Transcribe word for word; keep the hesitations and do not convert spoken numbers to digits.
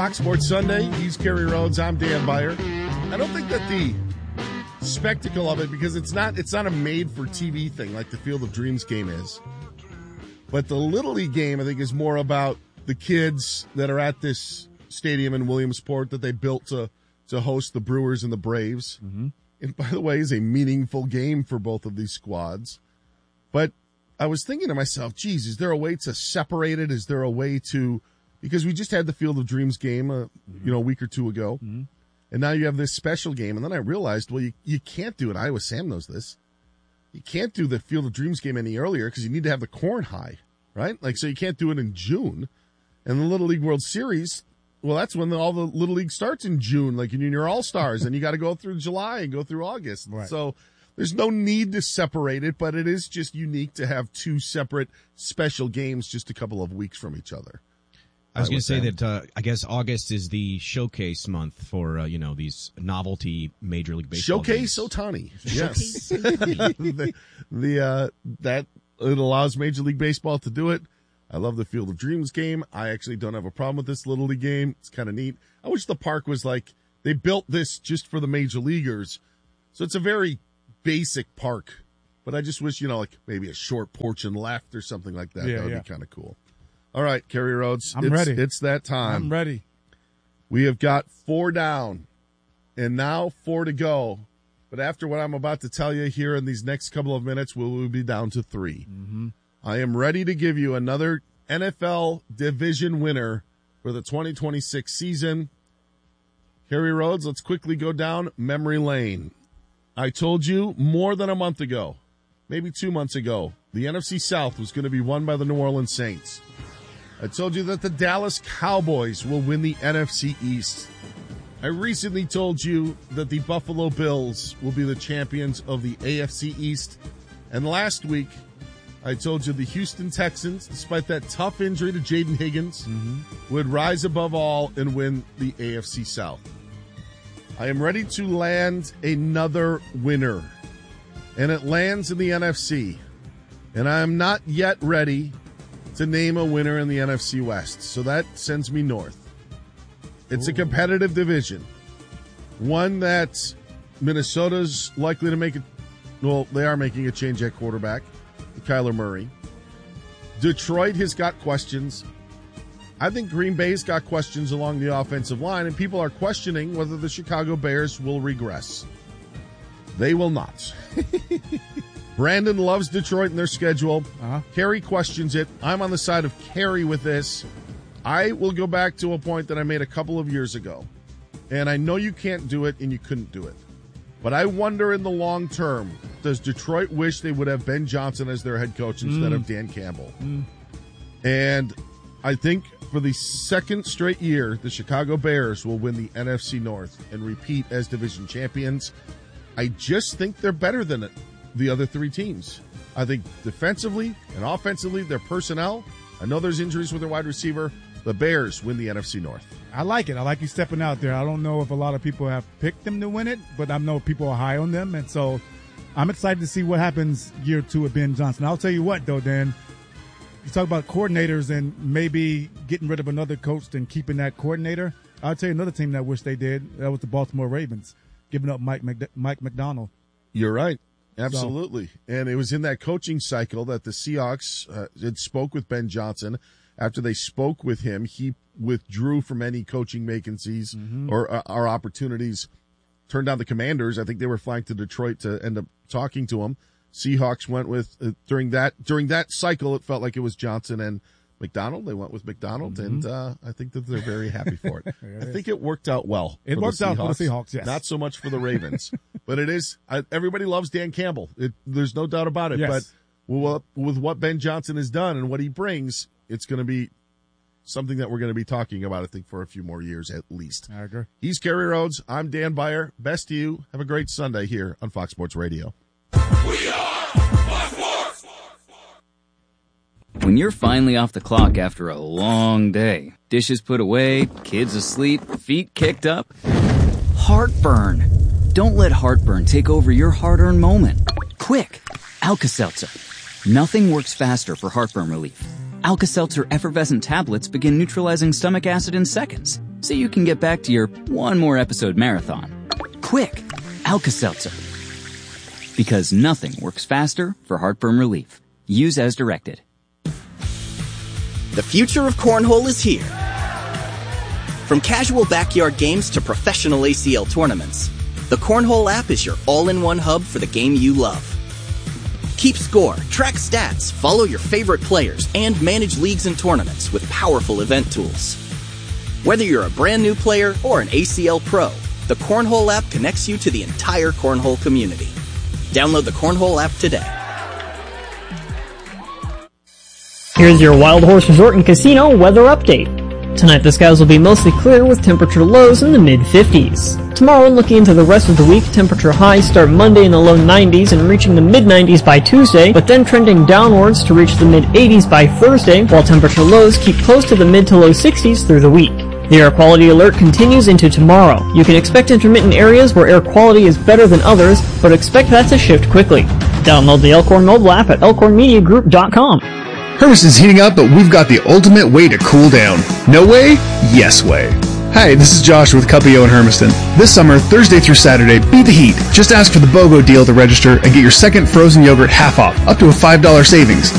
Fox Sports Sunday. He's Kerry Rhodes. I'm Dan Beyer. I don't think that the spectacle of it, because it's not it's not a made-for-T V thing like the Field of Dreams game is. But the Little League game, I think, is more about the kids that are at this stadium in Williamsport that they built to, to host the Brewers and the Braves. Mm-hmm. And by the way, is a meaningful game for both of these squads. But I was thinking to myself, geez, is there a way to separate it? Is there a way to, because we just had the Field of Dreams game, uh, mm-hmm. you know, a week or two ago. Mm-hmm. And now you have this special game. And then I realized, well, you, you can't do it. Iowa Sam knows this. You can't do the Field of Dreams game any earlier because you need to have the corn high, right? Like, so you can't do it in June. And the Little League World Series, well, that's when the, all the Little League starts in June, like in your All-Stars. And you got to go through July and go through August. Right. So there's no need to separate it, but it is just unique to have two separate special games just a couple of weeks from each other. I was going to say that uh, I guess August is the showcase month for, uh, you know, these novelty Major League Baseball Showcase games. Ohtani. Yes. the the uh, that it allows Major League Baseball to do it. I love the Field of Dreams game. I actually don't have a problem with this Little League game. It's kind of neat. I wish the park was like, they built this just for the Major Leaguers. So it's a very basic park. But I just wish, you know, like maybe a short porch and left or something like that. Yeah, that would yeah. be kind of cool. All right, Kerry Rhodes. I'm it's, ready. It's that time. I'm ready. We have got four down, and now four to go. But after what I'm about to tell you here in these next couple of minutes, we will be down to three. Mm-hmm. I am ready to give you another N F L division winner for the twenty twenty-six season. Kerry Rhodes, let's quickly go down memory lane. I told you more than a month ago, maybe two months ago, the N F C South was going to be won by the New Orleans Saints. I told you that the Dallas Cowboys will win the N F C East. I recently told you that the Buffalo Bills will be the champions of the A F C East. And last week, I told you the Houston Texans, despite that tough injury to Jaden Higgins, mm-hmm. would rise above all and win the A F C South. I am ready to land another winner, and it lands in the N F C. And I am not yet ready to name a winner in the N F C West, so that sends me north. It's Ooh. a competitive division, one that Minnesota's likely to make it. Well, they are making a change at quarterback, Kyler Murray. Detroit has got questions. I think Green Bay's got questions along the offensive line, and people are questioning whether the Chicago Bears will regress. They will not. Brandon loves Detroit in their schedule. Uh-huh. Kerry questions it. I'm on the side of Kerry with this. I will go back to a point that I made a couple of years ago. And I know you can't do it and you couldn't do it. But I wonder in the long term, does Detroit wish they would have Ben Johnson as their head coach instead mm. of Dan Campbell? Mm. And I think for the second straight year, the Chicago Bears will win the N F C North and repeat as division champions. I just think they're better than it. The other three teams. I think defensively and offensively, their personnel, I know there's injuries with their wide receiver. The Bears win the N F C North. I like it. I like you stepping out there. I don't know if a lot of people have picked them to win it, but I know people are high on them. And so I'm excited to see what happens year two with Ben Johnson. I'll tell you what, though, Dan, you talk about coordinators and maybe getting rid of another coach and keeping that coordinator. I'll tell you another team that I wish they did. That was the Baltimore Ravens, giving up Mike Mc- Mike McDonald. You're right. Absolutely. So, and it was in that coaching cycle that the Seahawks uh, had spoke with Ben Johnson. After they spoke with him, he withdrew from any coaching vacancies mm-hmm. or, uh, or opportunities, turned down the Commanders. I think they were flying to Detroit to end up talking to him. Seahawks went with, uh, during that during that cycle, it felt like it was Johnson and McDonald. They went with McDonald, mm-hmm. and uh, I think that they're very happy for it. it I think it worked out well. It worked out for the Seahawks, yes. Not so much for the Ravens. But it is, I, everybody loves Dan Campbell. It, there's no doubt about it. Yes. But with, with what Ben Johnson has done and what he brings, it's going to be something that we're going to be talking about, I think, for a few more years at least. I agree. He's Kerry Rhodes. I'm Dan Beyer. Best to you. Have a great Sunday here on Fox Sports Radio. We are Fox Sports. When you're finally off the clock after a long day, dishes put away, kids asleep, feet kicked up, heartburn. Don't let heartburn take over your hard-earned moment. Quick, Alka-Seltzer. Nothing works faster for heartburn relief. Alka-Seltzer effervescent tablets begin neutralizing stomach acid in seconds. so you can get back to your one more episode marathon. Quick, Alka-Seltzer. Because nothing works faster for heartburn relief. Use as directed. The future of cornhole is here. From casual backyard games to professional A C L tournaments, the Cornhole app is your all-in-one hub for the game you love. Keep score, track stats, follow your favorite players, and manage leagues and tournaments with powerful event tools. Whether you're a brand new player or an A C L pro, the Cornhole app connects you to the entire Cornhole community. Download the Cornhole app today. Here's your Wild Horse Resort and Casino weather update. Tonight the skies will be mostly clear with temperature lows in the mid fifties. Tomorrow and looking into the rest of the week, temperature highs start Monday in the low nineties and reaching the mid nineties by Tuesday, but then trending downwards to reach the mid eighties by Thursday, while temperature lows keep close to the mid to low sixties through the week. The air quality alert continues into tomorrow. You can expect intermittent areas where air quality is better than others, but expect that to shift quickly. Download the Elkhorn mobile app at elkhorn media group dot com. Hermiston's heating up, but we've got the ultimate way to cool down. No way? Yes way. Hi, this is Josh with Cuppio and Hermiston. This summer, Thursday through Saturday, beat the heat. Just ask for the BOGO deal to register and get your second frozen yogurt half off, up to a five dollars savings.